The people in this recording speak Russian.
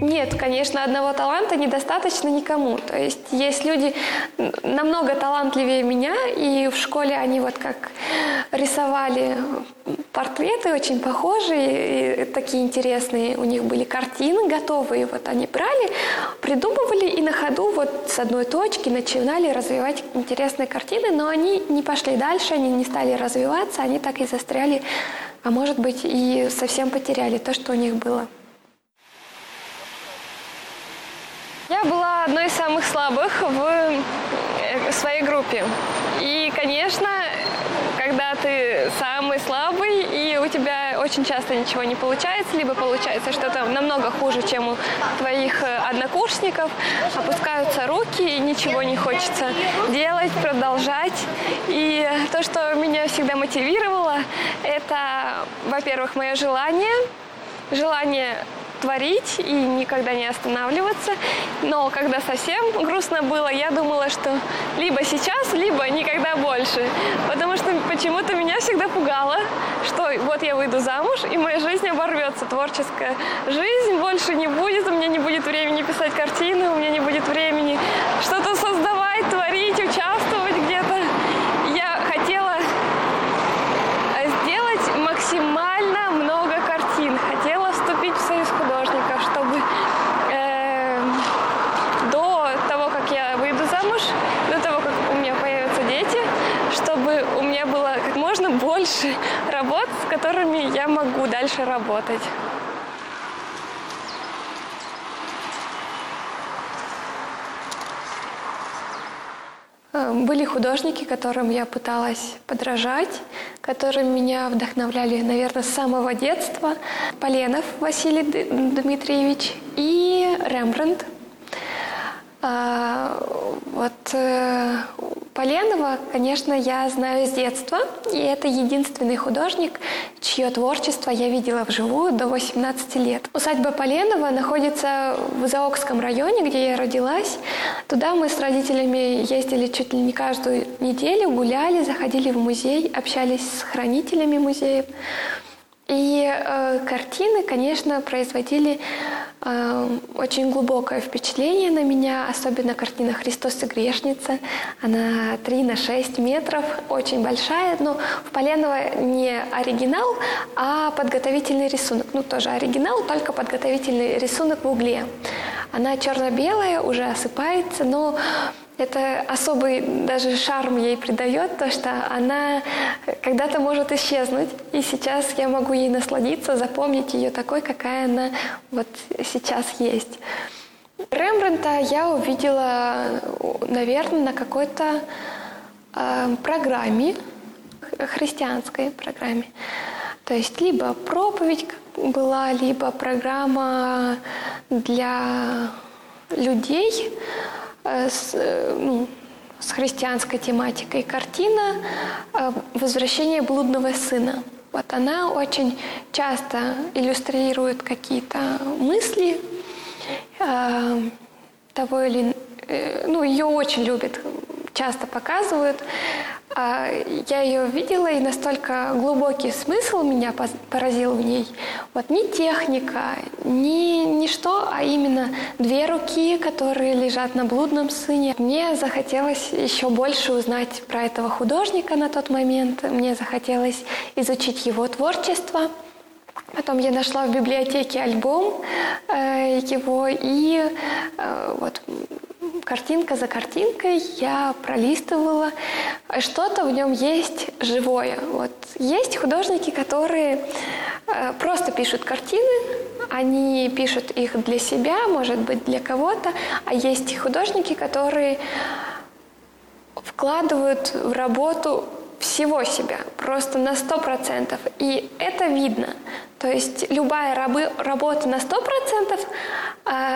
Нет, конечно, одного таланта недостаточно никому. То есть люди намного талантливее меня, и в школе они вот как рисовали портреты очень похожие, и такие интересные. У них были картины готовые, вот они брали, придумывали и на ходу вот с одной точки начинали развивать интересные картины, но они не пошли дальше, они не стали развиваться, они так и застряли, а может быть и совсем потеряли то, что у них было. Я была одной из самых слабых в своей группе. И, конечно, когда ты самый слабый, и у тебя очень часто ничего не получается, либо получается что-то намного хуже, чем у твоих однокурсников, опускаются руки, и ничего не хочется делать, продолжать. И то, что меня всегда мотивировало, это, во-первых, мое желание творить и никогда не останавливаться. Но когда совсем грустно было, я думала, что либо сейчас, либо никогда больше. Потому что почему-то меня всегда пугало, что вот я выйду замуж, и моя жизнь оборвется. Творческая жизнь больше не будет, у меня не будет времени писать картины, у меня не будет времени что-то создавать, творить, участвовать где-то. Я хотела сделать максимально много картин, хотела вступить в союз художников, чтобы до того, как я выйду замуж, до того, как у меня появятся дети, чтобы у меня было как можно больше работ, с которыми я могу дальше работать. Были художники, которым я пыталась подражать, которые меня вдохновляли, наверное, с самого детства. Поленов Василий Дмитриевич и Рембрандт. Поленова, конечно, я знаю с детства, и это единственный художник, чье творчество я видела вживую до 18 лет. Усадьба Поленова находится в Заокском районе, где я родилась. Туда мы с родителями ездили чуть ли не каждую неделю, гуляли, заходили в музей, общались с хранителями музеев. И картины, конечно, производили очень глубокое впечатление на меня, особенно картина «Христос и грешница». Она 3×6 метров, очень большая, но в Поленова не оригинал, а подготовительный рисунок. Ну, тоже оригинал, только подготовительный рисунок в угле. Она черно-белая, уже осыпается, но это особый даже шарм ей придает, то, что она когда-то может исчезнуть. И сейчас я могу ей насладиться, запомнить ее такой, какая она вот сейчас есть. Рембрандта я увидела, наверное, на какой-то программе, христианской программе. То есть либо проповедь была, либо программа для людей, с христианской тематикой. Картина «Возвращение блудного сына». Вот она очень часто иллюстрирует какие-то мысли того или ее очень любят, часто показывают. Я ее видела, и настолько глубокий смысл меня поразил в ней. Вот не техника, не что, а именно 2 руки, которые лежат на блудном сыне. Мне захотелось еще больше узнать про этого художника на тот момент. Мне захотелось изучить его творчество. Потом я нашла в библиотеке альбом его, и вот картинка за картинкой я пролистывала. Что-то в нем есть живое. Вот есть художники, которые просто пишут картины, они пишут их для себя, может быть, для кого-то, а есть художники, которые вкладывают в работу всего себя, просто на 100%. И это видно. То есть любая работа на 100%,